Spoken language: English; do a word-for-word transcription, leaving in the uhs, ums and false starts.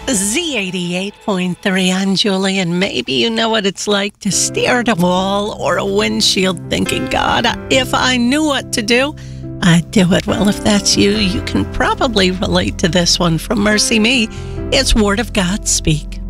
Z eighty-eight point three, I'm Julie, and maybe you know what it's like to stare at a wall or a windshield thinking, God, if I knew what to do, I'd do it. Well, if that's you, you can probably relate to this one from Mercy Me. It's Word of God Speak.